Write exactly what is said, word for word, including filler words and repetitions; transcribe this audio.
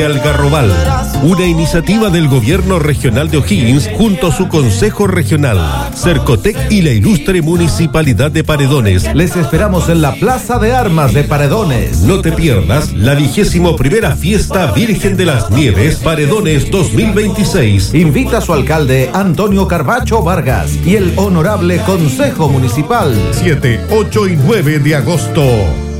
Algarrobal, una iniciativa del Gobierno Regional de O'Higgins junto a su Consejo Regional, Cercotec y la ilustre Municipalidad de Paredones. Les esperamos en la Plaza de Armas de Paredones. No te pierdas la vigésimo primera Fiesta Virgen de las Nieves Paredones dos mil veintiséis. Invita a su alcalde Antonio Carbacho Vargas y el honorable Consejo Municipal. siete, ocho y nueve de agosto.